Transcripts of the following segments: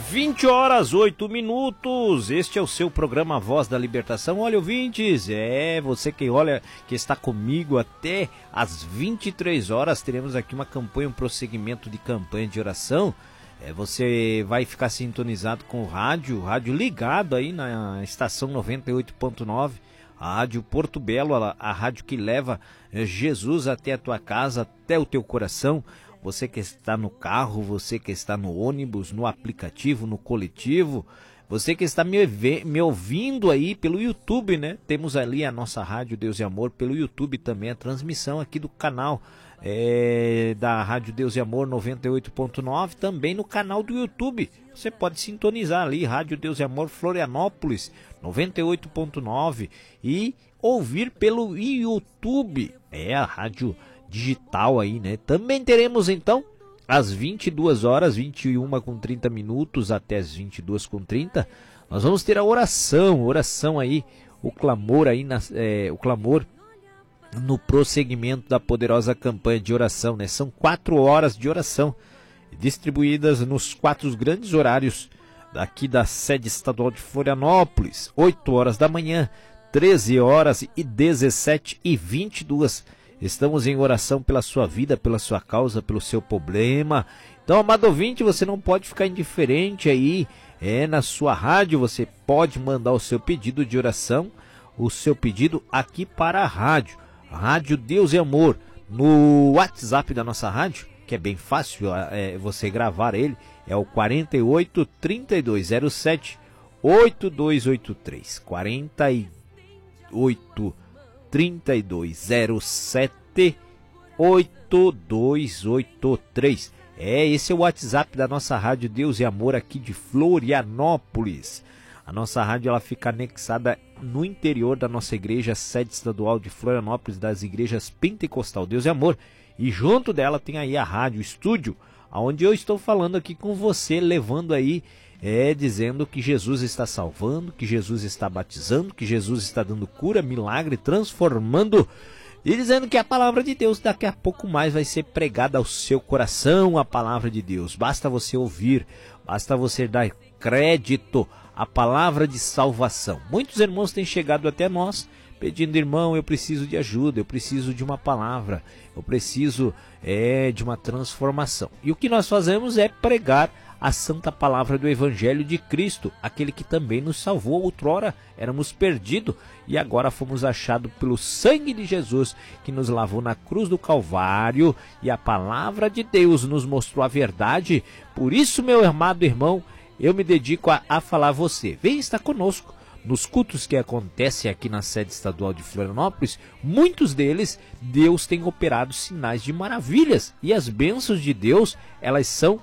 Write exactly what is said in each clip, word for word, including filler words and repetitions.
vinte horas, oito minutos, este é o seu programa Voz da Libertação. Olha, ouvintes, é você que olha, que está comigo até às vinte e três horas, teremos aqui uma campanha, um prosseguimento de campanha de oração. É, você vai ficar sintonizado com o rádio, rádio ligado aí na estação noventa e oito ponto nove, a Rádio Porto Belo, a, a rádio que leva Jesus até a tua casa, até o teu coração. Você que está no carro, você que está no ônibus, no aplicativo, no coletivo, você que está me, me ouvindo aí pelo YouTube, né? Temos ali a nossa Rádio Deus e Amor pelo YouTube também, a transmissão aqui do canal é, da Rádio Deus e Amor noventa e oito ponto nove, também no canal do YouTube. Você pode sintonizar ali, Rádio Deus e Amor Florianópolis noventa e oito ponto nove e ouvir pelo YouTube, é a rádio digital aí, né? Também teremos então às vinte e duas horas, vinte e uma com trinta minutos até as vinte e duas com trinta, nós vamos ter a oração, oração aí, o clamor aí, na, é, o clamor no prosseguimento da poderosa campanha de oração, né? São quatro horas de oração, distribuídas nos quatro grandes horários daqui da sede estadual de Florianópolis, oito horas da manhã, treze horas e dezessete e vinte e duas. Estamos em oração pela sua vida, pela sua causa, pelo seu problema. Então, amado ouvinte, você não pode ficar indiferente aí. É na sua rádio, você pode mandar o seu pedido de oração, o seu pedido aqui para a rádio. Rádio Deus e Amor. No WhatsApp da nossa rádio, que é bem fácil é, você gravar ele, é o quarenta e oito, trinta e dois zero sete, oito dois oito três. quarenta e oito, trinta e dois zero sete, oito dois oito três. É, esse é o WhatsApp da nossa Rádio Deus e Amor aqui de Florianópolis. A nossa rádio ela fica anexada no interior da nossa igreja, sede estadual de Florianópolis, das igrejas Pentecostal Deus e Amor. E junto dela tem aí a rádio estúdio, onde eu estou falando aqui com você, levando aí É dizendo que Jesus está salvando, que Jesus está batizando, que Jesus está dando cura, milagre, transformando. E dizendo que a palavra de Deus daqui a pouco mais vai ser pregada ao seu coração, a palavra de Deus. Basta você ouvir, basta você dar crédito à palavra de salvação. Muitos irmãos têm chegado até nós pedindo: irmão, eu preciso de ajuda, eu preciso de uma palavra, eu preciso é, de uma transformação. E o que nós fazemos é pregar a santa palavra do Evangelho de Cristo, aquele que também nos salvou. Outrora éramos perdidos e agora fomos achados pelo sangue de Jesus, que nos lavou na cruz do Calvário, e a palavra de Deus nos mostrou a verdade. Por isso, meu amado irmão, eu me dedico a, a falar a você: vem estar conosco nos cultos que acontecem aqui na sede estadual de Florianópolis. Muitos deles, Deus tem operado sinais de maravilhas, e as bênçãos de Deus, elas são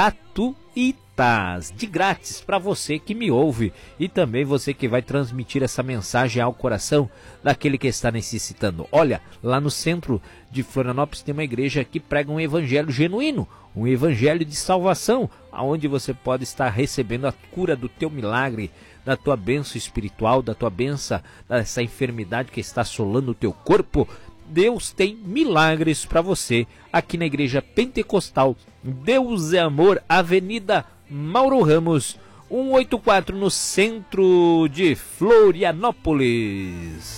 gratuitas, de grátis, para você que me ouve, e também você que vai transmitir essa mensagem ao coração daquele que está necessitando. Olha, lá no centro de Florianópolis tem uma igreja que prega um evangelho genuíno, um evangelho de salvação, aonde você pode estar recebendo a cura do teu milagre, da tua bênção espiritual, da tua bênção, dessa enfermidade que está assolando o teu corpo. Deus tem milagres para você aqui na Igreja Pentecostal Deus é Amor, Avenida Mauro Ramos, cento e oitenta e quatro, no centro de Florianópolis.